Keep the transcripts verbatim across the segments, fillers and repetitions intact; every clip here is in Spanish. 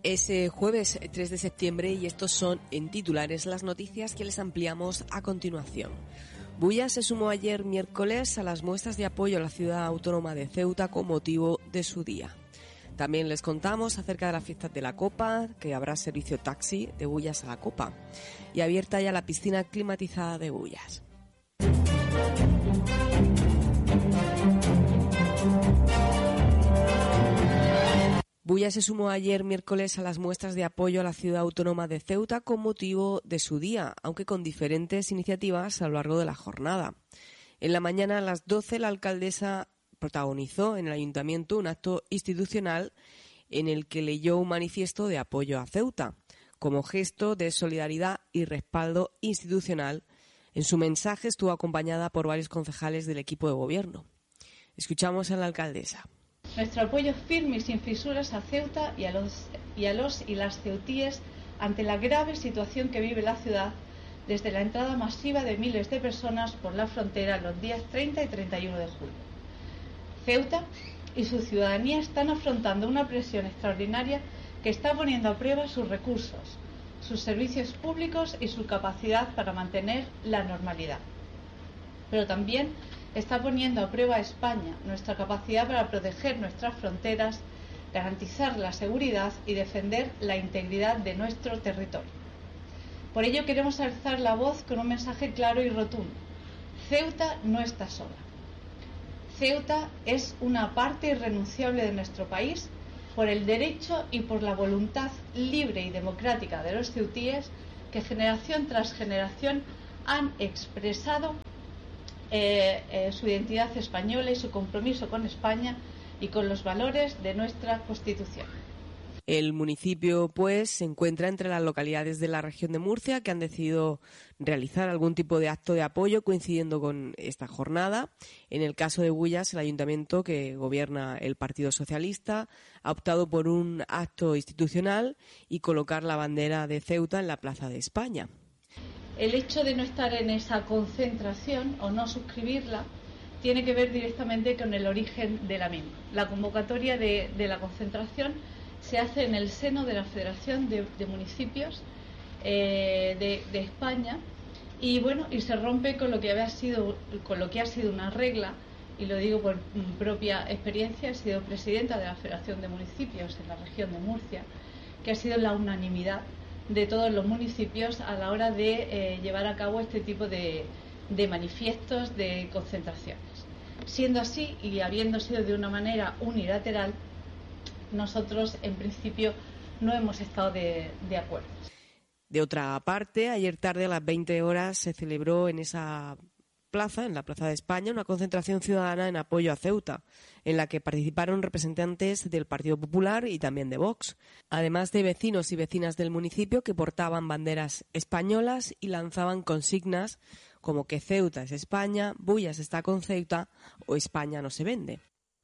Es eh, jueves tres de septiembre y estos son en titulares las noticias que les ampliamos a continuación. Bulla se sumó ayer miércoles a las muestras de apoyo a la ciudad autónoma de Ceuta con motivo de su día. También les contamos acerca de las fiestas de la Copa, que habrá servicio taxi de Bullas a la Copa y abierta ya la piscina climatizada de Bullas. Bulla se sumó ayer miércoles a las muestras de apoyo a la ciudad autónoma de Ceuta con motivo de su día, aunque con diferentes iniciativas a lo largo de la jornada. En la mañana a las doce la alcaldesa protagonizó en el ayuntamiento un acto institucional en el que leyó un manifiesto de apoyo a Ceuta, como gesto de solidaridad y respaldo institucional. En su mensaje estuvo acompañada por varios concejales del equipo de gobierno. Escuchamos a la alcaldesa. Nuestro apoyo firme y sin fisuras a Ceuta y a los y, a los y las ceutíes ante la grave situación que vive la ciudad desde la entrada masiva de miles de personas por la frontera los días treinta y treinta y uno de julio. Ceuta y su ciudadanía están afrontando una presión extraordinaria que está poniendo a prueba sus recursos, sus servicios públicos y su capacidad para mantener la normalidad. Pero también está poniendo a prueba a España, nuestra capacidad para proteger nuestras fronteras, garantizar la seguridad y defender la integridad de nuestro territorio. Por ello queremos alzar la voz con un mensaje claro y rotundo. Ceuta no está sola. Ceuta es una parte irrenunciable de nuestro país por el derecho y por la voluntad libre y democrática de los ceutíes que generación tras generación han expresado Eh, eh, su identidad española y su compromiso con España y con los valores de nuestra Constitución. El municipio, pues, se encuentra entre las localidades de la región de Murcia que han decidido realizar algún tipo de acto de apoyo coincidiendo con esta jornada. En el caso de Bullas, el ayuntamiento que gobierna el Partido Socialista ha optado por un acto institucional y colocar la bandera de Ceuta en la Plaza de España. El hecho de no estar en esa concentración o no suscribirla tiene que ver directamente con el origen de la misma. La convocatoria de, de la concentración se hace en el seno de la Federación de, de Municipios eh, de, de España y bueno y se rompe con lo que había sido con lo que ha sido una regla, y lo digo por propia experiencia. He sido presidenta de la Federación de Municipios en la región de Murcia, que ha sido la unanimidad de todos los municipios a la hora de eh, llevar a cabo este tipo de, de manifiestos, de concentraciones. Siendo así y habiendo sido de una manera unilateral, nosotros en principio no hemos estado de, de acuerdo. De otra parte, ayer tarde a las veinte horas se celebró en esa plaza, en la Plaza de España, una concentración ciudadana en apoyo a Ceuta, en la que participaron representantes del Partido Popular y también de Vox, además de vecinos y vecinas del municipio que portaban banderas españolas y lanzaban consignas como que Ceuta es España, Bullas está con Ceuta o España no se vende.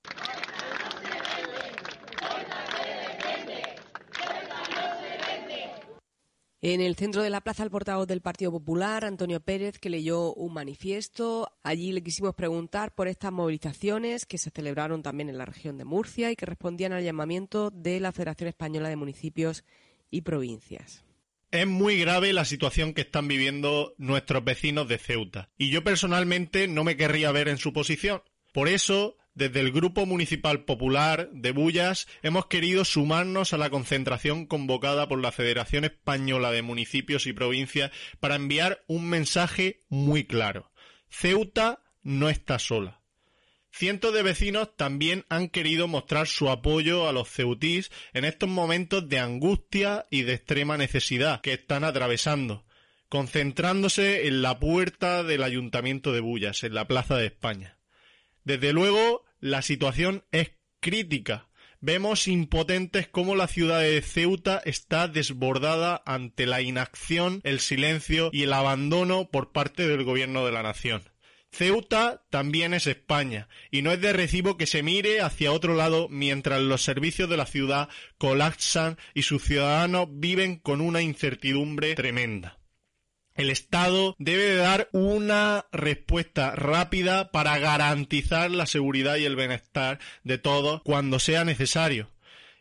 En el centro de la plaza, el portavoz del Partido Popular, Antonio Pérez, que leyó un manifiesto. Allí le quisimos preguntar por estas movilizaciones que se celebraron también en la región de Murcia y que respondían al llamamiento de la Federación Española de Municipios y Provincias. Es muy grave la situación que están viviendo nuestros vecinos de Ceuta y yo personalmente no me querría ver en su posición. Por eso, desde el Grupo Municipal Popular de Bullas hemos querido sumarnos a la concentración convocada por la Federación Española de Municipios y Provincias para enviar un mensaje muy claro. Ceuta no está sola. Cientos de vecinos también han querido mostrar su apoyo a los ceutís en estos momentos de angustia y de extrema necesidad que están atravesando, concentrándose en la puerta del Ayuntamiento de Bullas, en la Plaza de España. Desde luego, la situación es crítica. Vemos impotentes cómo la ciudad de Ceuta está desbordada ante la inacción, el silencio y el abandono por parte del gobierno de la nación. Ceuta también es España, y no es de recibo que se mire hacia otro lado mientras los servicios de la ciudad colapsan y sus ciudadanos viven con una incertidumbre tremenda. El Estado debe dar una respuesta rápida para garantizar la seguridad y el bienestar de todos cuando sea necesario.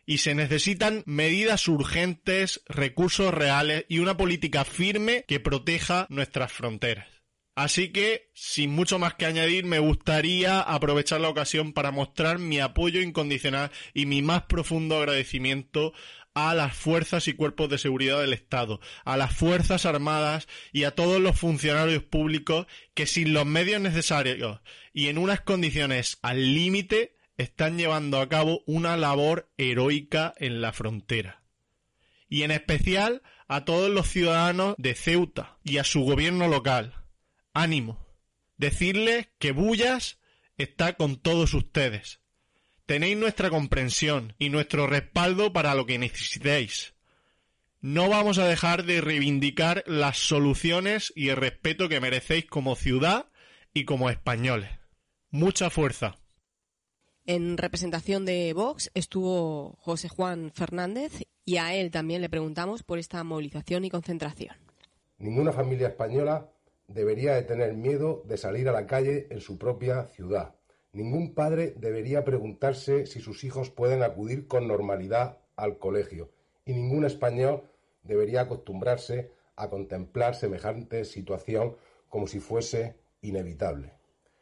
y se necesitan medidas urgentes, recursos reales y una política firme que proteja nuestras fronteras. Así que, sin mucho más que añadir, me gustaría aprovechar la ocasión para mostrar mi apoyo incondicional y mi más profundo agradecimiento a las fuerzas y cuerpos de seguridad del Estado, a las Fuerzas Armadas y a todos los funcionarios públicos que sin los medios necesarios y en unas condiciones al límite están llevando a cabo una labor heroica en la frontera. Y en especial a todos los ciudadanos de Ceuta y a su gobierno local. Ánimo. Decirles que Bullas está con todos ustedes. Tenéis nuestra comprensión y nuestro respaldo para lo que necesitéis. No vamos a dejar de reivindicar las soluciones y el respeto que merecéis como ciudad y como españoles. Mucha fuerza. En representación de Vox estuvo José Juan Fernández y a él también le preguntamos por esta movilización y concentración. Ninguna familia española debería de tener miedo de salir a la calle en su propia ciudad. Ningún padre debería preguntarse si sus hijos pueden acudir con normalidad al colegio. Y ningún español debería acostumbrarse a contemplar semejante situación como si fuese inevitable.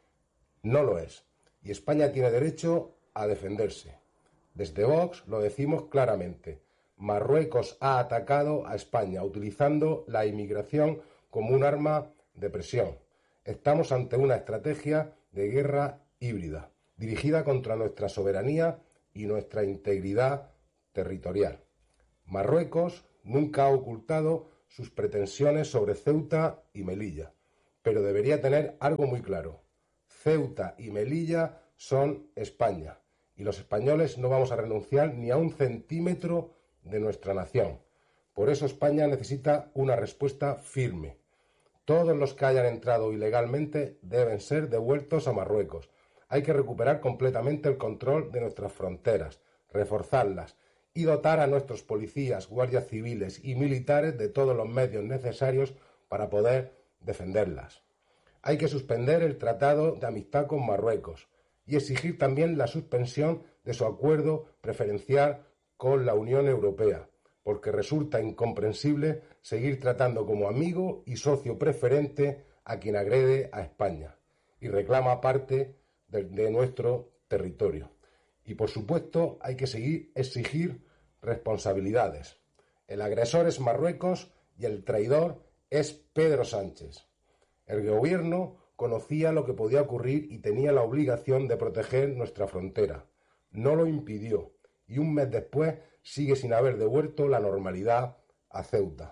No lo es. Y España tiene derecho a defenderse. Desde Vox lo decimos claramente. Marruecos ha atacado a España utilizando la inmigración como un arma de presión. Estamos ante una estrategia de guerra híbrida, dirigida contra nuestra soberanía y nuestra integridad territorial. Marruecos nunca ha ocultado sus pretensiones sobre Ceuta y Melilla, pero debería tener algo muy claro. Ceuta y Melilla son España, y los españoles no vamos a renunciar ni a un centímetro de nuestra nación. Por eso España necesita una respuesta firme. Todos los que hayan entrado ilegalmente deben ser devueltos a Marruecos. Hay que recuperar completamente el control de nuestras fronteras, reforzarlas y dotar a nuestros policías, guardias civiles y militares de todos los medios necesarios para poder defenderlas. Hay que suspender el Tratado de Amistad con Marruecos y exigir también la suspensión de su acuerdo preferencial con la Unión Europea, porque resulta incomprensible seguir tratando como amigo y socio preferente a quien agrede a España y reclama parte de, de nuestro territorio. Y por supuesto hay que seguir exigir responsabilidades. El agresor es Marruecos y el traidor es Pedro Sánchez. El gobierno conocía lo que podía ocurrir y tenía la obligación de proteger nuestra frontera. No lo impidió y un mes después sigue sin haber devuelto la normalidad a Ceuta.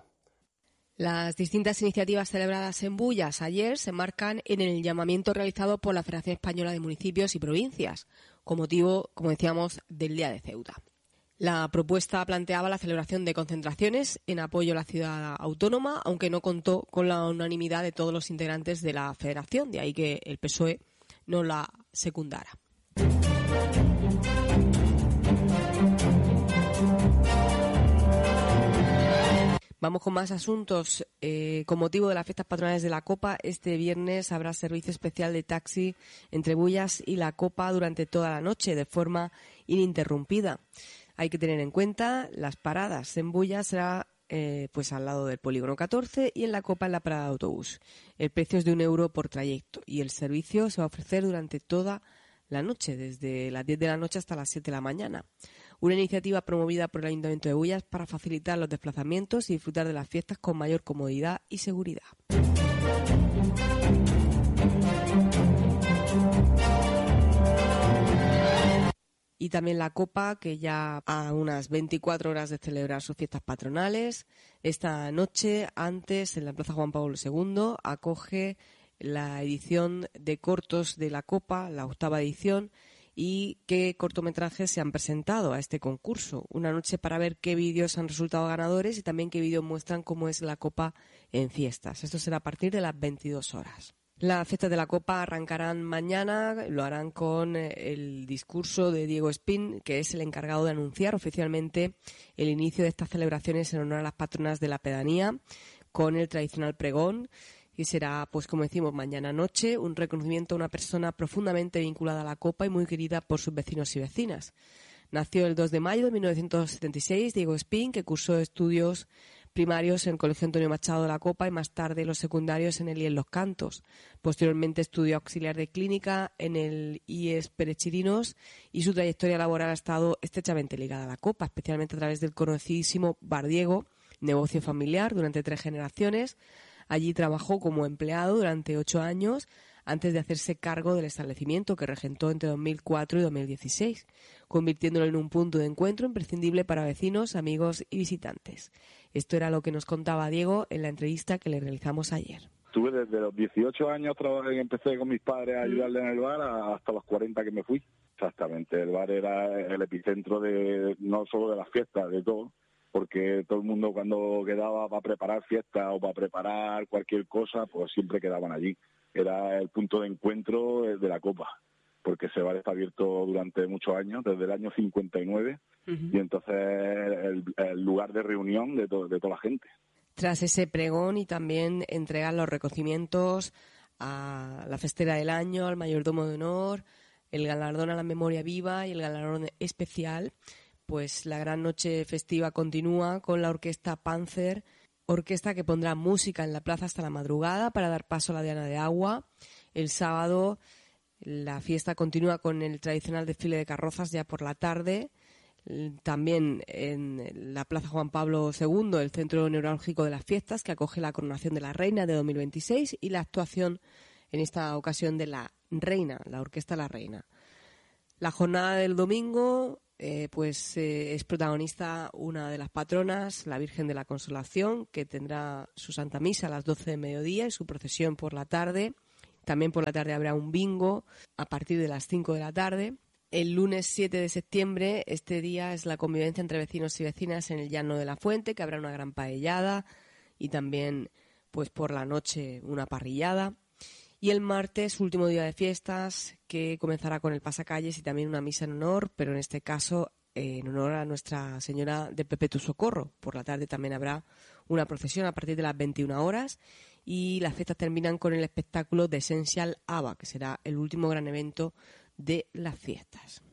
Las distintas iniciativas celebradas en Bullas ayer se marcan en el llamamiento realizado por la Federación Española de Municipios y Provincias, con motivo, como decíamos, del Día de Ceuta. La propuesta planteaba la celebración de concentraciones en apoyo a la ciudad autónoma, aunque no contó con la unanimidad de todos los integrantes de la Federación, de ahí que el P S O E no la secundara. Vamos con más asuntos. Eh, con motivo de las fiestas patronales de la Copa, este viernes habrá servicio especial de taxi entre Bullas y la Copa durante toda la noche, de forma ininterrumpida. Hay que tener en cuenta las paradas. En Bullas será eh, pues al lado del Polígono catorce y en la Copa en la parada de autobús. El precio es de un euro por trayecto y el servicio se va a ofrecer durante toda la noche, desde las diez de la noche hasta las siete de la mañana. Una iniciativa promovida por el Ayuntamiento de Bullas para facilitar los desplazamientos y disfrutar de las fiestas con mayor comodidad y seguridad. Y también la Copa, que ya a unas veinticuatro horas de celebrar sus fiestas patronales, esta noche, antes, en la Plaza Juan Pablo segundo, acoge la edición de cortos de la Copa, la octava edición, y qué cortometrajes se han presentado a este concurso. Una noche para ver qué vídeos han resultado ganadores y también qué vídeos muestran cómo es la Copa en fiestas. Esto será a partir de las veintidós horas. Las fiestas de la Copa arrancarán mañana, lo harán con el discurso de Diego Espín, que es el encargado de anunciar oficialmente el inicio de estas celebraciones en honor a las patronas de la pedanía, con el tradicional pregón, y será, pues como decimos, mañana noche, un reconocimiento a una persona profundamente vinculada a la Copa y muy querida por sus vecinos y vecinas. Nació el dos de mayo de mil novecientos setenta y seis Diego Espín, que cursó estudios primarios en el Colegio Antonio Machado de la Copa y más tarde los secundarios en el I E S Los Cantos. Posteriormente estudió auxiliar de clínica en el I E S Pérez Chirinos y su trayectoria laboral ha estado estrechamente ligada a la Copa, especialmente a través del conocidísimo Bar Diego, negocio familiar durante tres generaciones. Allí trabajó como empleado durante ocho años antes de hacerse cargo del establecimiento que regentó entre dos mil cuatro y dos mil dieciséis, convirtiéndolo en un punto de encuentro imprescindible para vecinos, amigos y visitantes. Esto era lo que nos contaba Diego en la entrevista que le realizamos ayer. Estuve desde los dieciocho años, trabajé, empecé con mis padres a ayudarle en el bar hasta los cuarenta que me fui. Exactamente, el bar era el epicentro de no solo de las fiestas, de todo, porque todo el mundo cuando quedaba para preparar fiestas o para preparar cualquier cosa, pues siempre quedaban allí. Era el punto de encuentro de la Copa, porque ese bar está abierto durante muchos años, desde el año cincuenta y nueve, uh-huh. Y entonces el, el lugar de reunión de, to, de toda la gente. Tras ese pregón y también entregar los reconocimientos a la festera del año, al mayordomo de honor, el galardón a la memoria viva y el galardón especial, pues la gran noche festiva continúa con la orquesta Panzer, orquesta que pondrá música en la plaza hasta la madrugada para dar paso a la Diana de Agua. El sábado la fiesta continúa con el tradicional desfile de carrozas ya por la tarde. También en la Plaza Juan Pablo segundo, el centro neurálgico de las fiestas, que acoge la coronación de la Reina de dos mil veintiséis y la actuación en esta ocasión de la Reina, la Orquesta La Reina. La jornada del domingo Eh, pues eh, es protagonista una de las patronas, la Virgen de la Consolación, que tendrá su Santa Misa a las doce de mediodía y su procesión por la tarde. También por la tarde habrá un bingo a partir de las cinco de la tarde. El lunes siete de septiembre, este día es la convivencia entre vecinos y vecinas en el Llano de la Fuente, que habrá una gran paellada y también pues por la noche una parrillada. Y el martes, último día de fiestas, que comenzará con el pasacalles y también una misa en honor, pero en este caso eh, en honor a Nuestra Señora del Perpetuo Socorro. Por la tarde también habrá una procesión a partir de las veintiuna horas y las fiestas terminan con el espectáculo de Essential ABBA, que será el último gran evento de las fiestas.